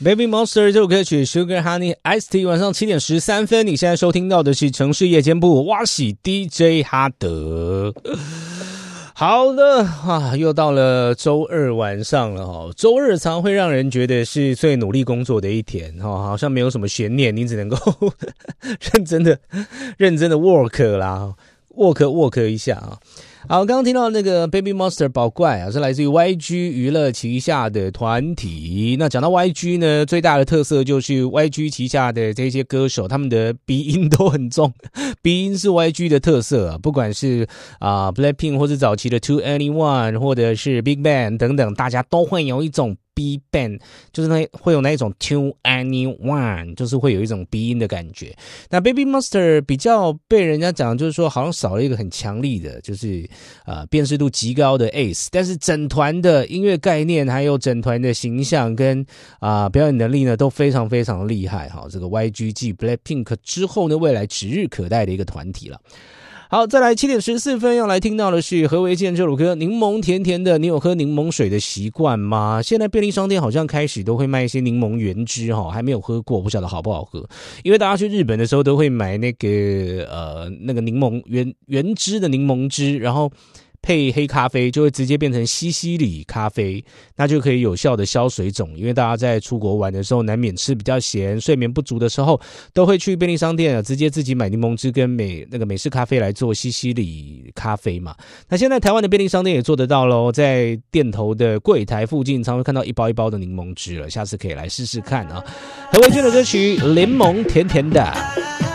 Baby Monster 这首歌曲 Sugar Honey Iced Tea 晚上7点13分，你现在收听到的是城市夜间部，哇喜 DJ 哈德。好的又到了周二晚上了周二常会让人觉得是最努力工作的一天好像没有什么悬念，你只能够认真的 work 啦，work 一下啊。好，刚刚听到那个 Baby Monster 宝怪是来自于 YG 娱乐旗下的团体。那讲到 YG 呢，最大的特色就是 YG 旗下的这些歌手，他们的鼻音都很重，鼻音是 YG 的特色不管是Blackpink 或是早期的 2NE1 或者是 Big Bang 等等，大家都会有一种B band， 就是会有那一种 2NE1， 就是会有一种鼻音的感觉。那 Baby Monster 比较被人家讲就是说好像少了一个很强力的，就是辨识度极高的 Ace， 但是整团的音乐概念还有整团的形象跟表演能力呢都非常非常厉害这个 YG 继 Blackpink 之后呢，未来指日可待的一个团体了。好，再来7点14分要来听到的是何维健这首歌，柠檬甜甜的，你有喝柠檬水的习惯吗？现在便利商店好像开始都会卖一些柠檬原汁还没有喝过，不晓得好不好喝。因为大家去日本的时候都会买那个柠檬原汁的柠檬汁，然后配黑咖啡就会直接变成西西里咖啡，那就可以有效的消水肿。因为大家在出国玩的时候难免吃比较咸，睡眠不足的时候都会去便利商店直接自己买柠檬汁跟美式咖啡来做西西里咖啡嘛。那现在台湾的便利商店也做得到咯，在店头的柜台附近常会看到一包一包的柠檬汁了，下次可以来试试看何维健的歌曲柠檬甜甜的。